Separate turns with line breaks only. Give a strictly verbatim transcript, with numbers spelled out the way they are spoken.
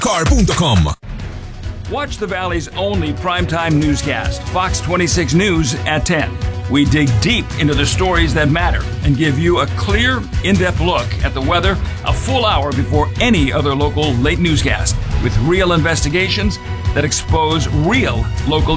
car punto com.
Watch the Valley's only primetime newscast, Fox twenty-six News at ten. We dig deep into the stories that matter and give you a clear, in-depth look at the weather a full hour before any other local late newscast with real investigations that expose real local